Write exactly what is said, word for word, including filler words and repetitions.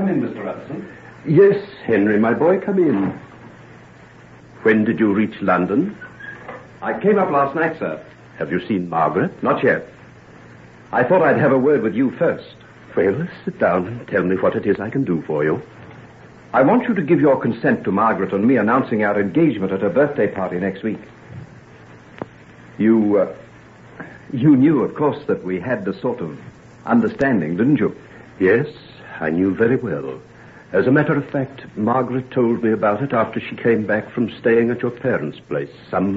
come in, Mister Rutherford? Yes, Henry, my boy, come in. When did you reach London? I came up last night, sir. Have you seen Margaret? Not yet. I thought I'd have a word with you first. Well, sit down and tell me what it is I can do for you. I want you to give your consent to Margaret and me announcing our engagement at her birthday party next week. You, uh, you knew, of course, that we had the sort of understanding, didn't you? Yes, I knew very well. As a matter of fact, Margaret told me about it after she came back from staying at your parents' place some